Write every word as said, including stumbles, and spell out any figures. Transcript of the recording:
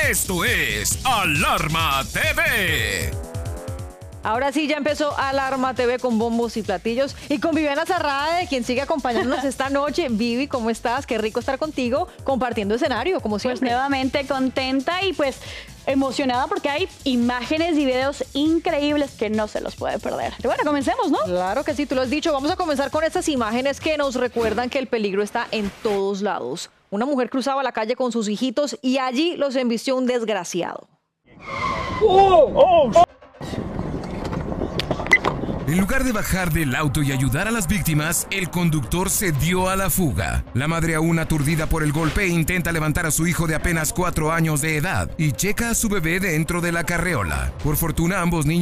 Esto es Alarma T V. Ahora sí, ya empezó Alarma T V con bombos y platillos y con Viviana Zarrae, quien sigue acompañándonos esta noche. Vivi, ¿cómo estás? Qué rico estar contigo compartiendo escenario, como siempre. Pues nuevamente contenta y pues emocionada porque hay imágenes y videos increíbles que no se los puede perder. Y bueno, comencemos, ¿no? Claro que sí, tú lo has dicho. Vamos a comenzar con estas imágenes que nos recuerdan que el peligro está en todos lados. Una mujer cruzaba la calle con sus hijitos y allí los embistió un desgraciado. ¡Oh! ¡Oh! En lugar de bajar del auto y ayudar a las víctimas, el conductor se dio a la fuga. La madre, aún aturdida por el golpe, intenta levantar a su hijo de apenas cuatro años de edad y checa a su bebé dentro de la carreola. Por fortuna, ambos niños